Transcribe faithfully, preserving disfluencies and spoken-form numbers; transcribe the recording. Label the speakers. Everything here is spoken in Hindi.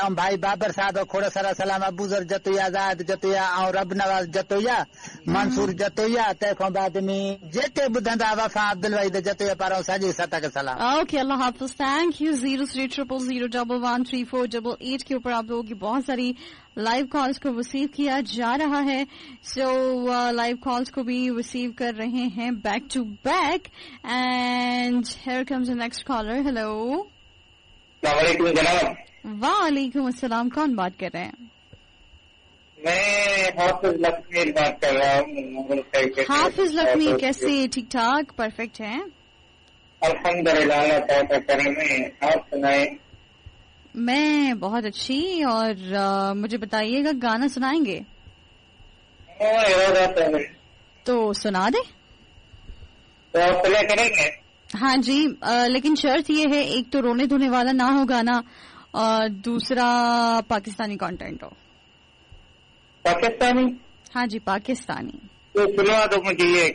Speaker 1: सलाम भाई बाबर साहब खोड़ सारा सलाम अबूजर जतोया आजाद जतोया और रब नवाज जतोया मंसूर जतोया तंहिंखां बाद में जेके ॿुधंदा वफ़ा अब्दुल वहीद जतोया पारां सॼे सत खे सलाम।
Speaker 2: Okay Allah Hafiz, thank you. Zero three triple zero double one three four double eight के ऊपर आप लोगों की बहुत सारी लाइव कॉल्स को रिसीव किया जा रहा है। सो लाइव कॉल्स को भी रिसीव कर रहे हैं back to back and here comes the next collar. Hello
Speaker 3: वालेकुम जनाब।
Speaker 2: वालेकुम अस्सलाम, कौन बात कर रहे हैं?
Speaker 3: मैं हाफिज लक्ष्मी बात कर रहा हूँ।
Speaker 2: हाफिज लक्ष्मी, कैसे? ठीक ठाक, परफेक्ट है
Speaker 3: अल्हम्दुलिल्लाह, अल्लाह ताला करम है। आप सुनाए?
Speaker 2: मैं बहुत अच्छी। और आ, मुझे बताइएगा, गाना सुनाएंगे? तो सुना दे।
Speaker 3: तो आप प्ले करेंगे?
Speaker 2: हाँ जी, आ, लेकिन शर्त ये है, एक तो रोने धोने वाला ना हो गाना और दूसरा पाकिस्तानी कंटेंट हो।
Speaker 3: पाकिस्तानी?
Speaker 2: हाँ जी, पाकिस्तानी।
Speaker 3: तो सुनवा दो मुझे ये